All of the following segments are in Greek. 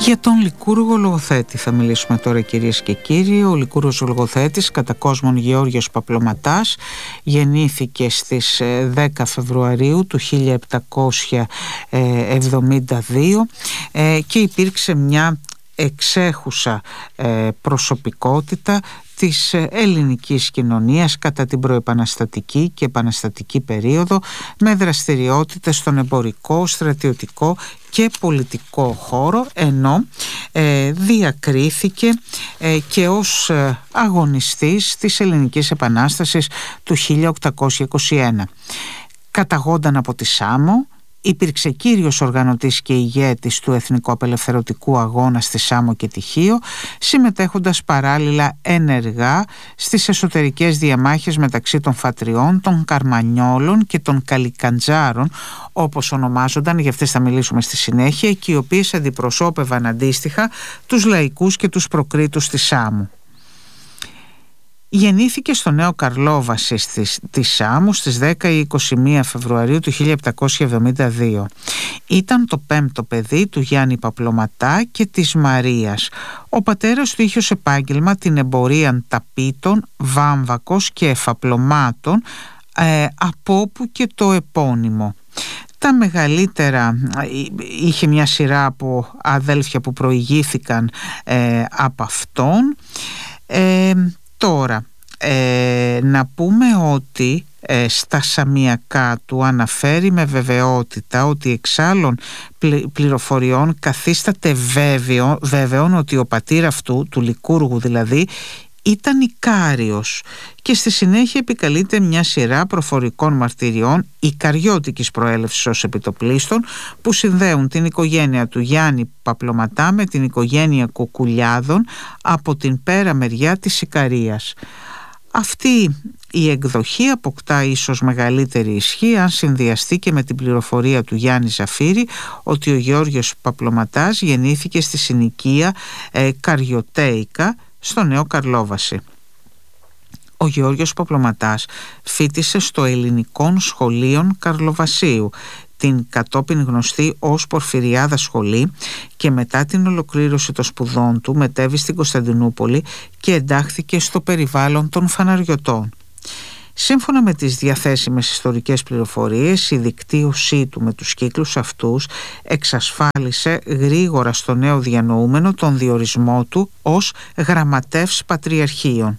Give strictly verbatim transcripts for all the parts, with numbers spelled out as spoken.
Για τον Λικούργο λογοθέτη θα μιλήσουμε τώρα, κυρίες και κύριοι. Ο Λικούργος λογοθέτης, κατά κόσμον Γεώργιος Παπλωματάς, γεννήθηκε στις δέκα Φεβρουαρίου του χίλια επτακόσια εβδομήντα δύο και υπήρξε μια εξέχουσα προσωπικότητα της ελληνικής κοινωνίας κατά την προεπαναστατική και επαναστατική περίοδο, με δραστηριότητες στον εμπορικό, στρατιωτικό και πολιτικό χώρο, ενώ ε, διακρίθηκε ε, και ως ε, αγωνιστής της Ελληνικής Επανάστασης του χίλια οκτακόσια είκοσι ένα. Καταγόνταν από τη Σάμο, υπήρξε κύριος οργανωτής και ηγέτης του Εθνικού Απελευθερωτικού Αγώνα στη Σάμο και Τυχείο, συμμετέχοντας παράλληλα ενεργά στις εσωτερικές διαμάχες μεταξύ των Φατριών, των Καρμανιόλων και των Καλικαντζάρων, όπως ονομάζονταν, για αυτές θα μιλήσουμε στη συνέχεια, και οι οποίες αντιπροσώπευαν αντίστοιχα τους λαϊκούς και τους προκρίτους της Σάμου. Γεννήθηκε στο Νέο Καρλόβαση της, της Σάμου στις δέκα ή είκοσι μία Φεβρουαρίου του χίλια επτακόσια εβδομήντα δύο. Ήταν το πέμπτο παιδί του Γιάννη Παπλωματά και της Μαρίας. Ο πατέρας του είχε ως επάγγελμα την εμπορία ταπίτων, βάμβακος και εφαπλωμάτων, ε, από όπου και το επώνυμο. Τα μεγαλύτερα, είχε μια σειρά από αδέλφια που προηγήθηκαν ε, από αυτόν. Ε, Τώρα, ε, να πούμε ότι ε, στα σαμιακά του αναφέρει με βεβαιότητα ότι εξ άλλων πληροφοριών καθίσταται βέβαιο, βέβαιον ότι ο πατήρ αυτού, του Λικούργου δηλαδή, ήταν Ικάριος, και στη συνέχεια επικαλείται μια σειρά προφορικών μαρτυριών ικαριώτικης προέλευσης ως επιτοπλίστων, που συνδέουν την οικογένεια του Γιάννη Παπλωματά με την οικογένεια Κουκουλιάδων από την πέρα μεριά της Ικαρίας. Αυτή η εκδοχή αποκτά ίσως μεγαλύτερη ισχύ αν συνδυαστεί και με την πληροφορία του Γιάννη Ζαφύρη ότι ο Γεώργιος Παπλωματάς γεννήθηκε στη συνοικία ε, Καριωτέικα στο Νέο Καρλόβαση. Ο Γεώργιος Παπλωματάς φοίτησε στο Ελληνικών Σχολείων Καρλοβασίου, την κατόπιν γνωστή ως Πορφυριάδα Σχολή, και μετά την ολοκλήρωση των σπουδών του μετέβη στην Κωνσταντινούπολη και εντάχθηκε στο περιβάλλον των Φαναριωτών. Σύμφωνα με τις διαθέσιμες ιστορικές πληροφορίες, η δικτύωσή του με τους κύκλους αυτούς εξασφάλισε γρήγορα στο νέο διανοούμενο τον διορισμό του ως γραμματεύς πατριαρχείων.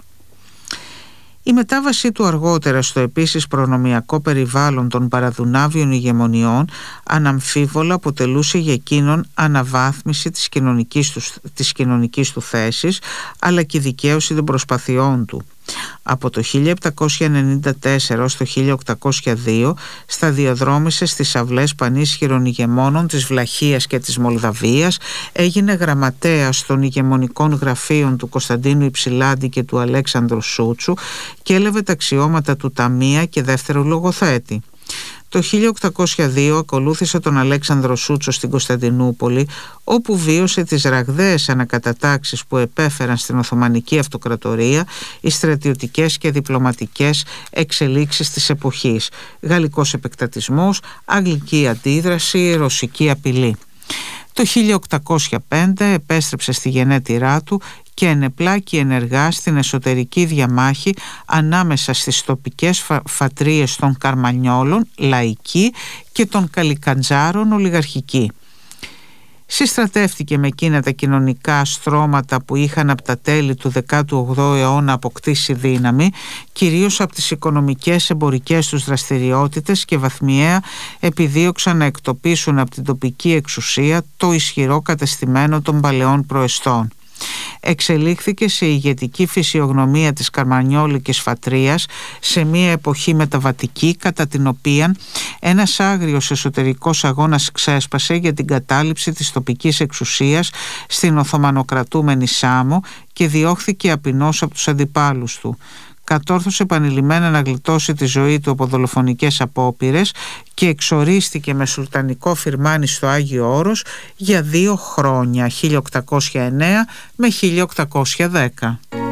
Η μετάβασή του αργότερα στο επίσης προνομιακό περιβάλλον των παραδουνάβιων ηγεμονιών αναμφίβολα αποτελούσε για εκείνον αναβάθμιση της κοινωνικής του, της κοινωνικής του θέσης, αλλά και δικαίωση των προσπαθειών του. Από το χίλια επτακόσια ενενήντα τέσσερα ως το χίλια οκτακόσια δύο σταδιοδρόμησε στις αυλές πανίσχυρων ηγεμόνων της Βλαχίας και της Μολδαβίας, έγινε γραμματέας των ηγεμονικών γραφείων του Κωνσταντίνου Υψηλάντη και του Αλέξανδρου Σούτσου και έλαβε τα αξιώματα του ταμεία και δεύτερου λογοθέτη. Το χίλια οκτακόσια δύο ακολούθησε τον Αλέξανδρο Σούτσο στην Κωνσταντινούπολη, όπου βίωσε τις ραγδαίες ανακατατάξεις που επέφεραν στην Οθωμανική Αυτοκρατορία οι στρατιωτικές και διπλωματικές εξελίξεις της εποχής: γαλλικός επεκτατισμός, αγγλική αντίδραση, ρωσική απειλή. Το χίλια οκτακόσια πέντε επέστρεψε στη γενέτειρά του και ενεπλάκη ενεργά στην εσωτερική διαμάχη ανάμεσα στις τοπικές φα... φατρίες των Καρμανιόλων, λαϊκή, και των Καλικαντζάρων, ολιγαρχική. Συστρατεύτηκε με εκείνα τα κοινωνικά στρώματα που είχαν από τα τέλη του δέκατου όγδοου αιώνα αποκτήσει δύναμη, κυρίως από τις οικονομικές εμπορικές τους δραστηριότητες, και βαθμιαία επιδίωξαν να εκτοπίσουν από την τοπική εξουσία το ισχυρό κατεστημένο των παλαιών προεστών. Εξελίχθηκε σε ηγετική φυσιογνωμία της καρμανιόλικης φατρίας σε μια εποχή μεταβατική, κατά την οποία ένας άγριος εσωτερικός αγώνας ξέσπασε για την κατάληψη της τοπικής εξουσίας στην Οθωμανοκρατούμενη Σάμο και διώχθηκε απεινώς από τους αντιπάλους του. Κατόρθωσε επανειλημμένα να γλιτώσει τη ζωή του από δολοφονικές απόπειρες και εξορίστηκε με σουλτανικό φιρμάνι στο Άγιο Όρος για δύο χρόνια, χίλια οκτακόσια εννέα με χίλια οκτακόσια δέκα.